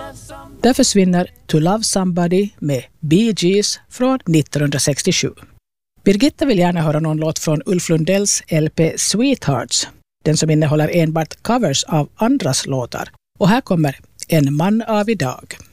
Där försvinner To Love Somebody med Bee Gees från 1967. Birgitta vill gärna höra någon låt från Ulf Lundells LP Sweethearts, den som innehåller enbart covers av andras låtar. Och här kommer En man av idag.